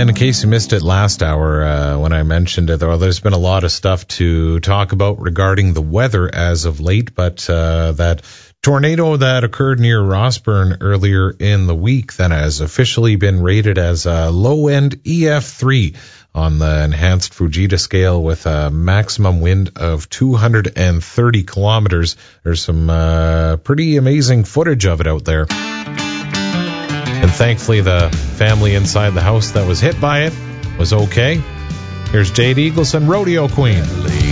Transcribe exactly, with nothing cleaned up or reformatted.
And in case you missed it last hour uh, when I mentioned it, well, there's been a lot of stuff to talk about regarding the weather as of late, but uh, that tornado that occurred near Rossburn earlier in the week that has officially been rated as a low-end E F three on the enhanced Fujita scale with a maximum wind of two hundred thirty kilometers. There's some uh, pretty amazing footage of it out there. And thankfully, the family inside the house that was hit by it was okay. Here's Jade Eagleson, Rodeo Queen.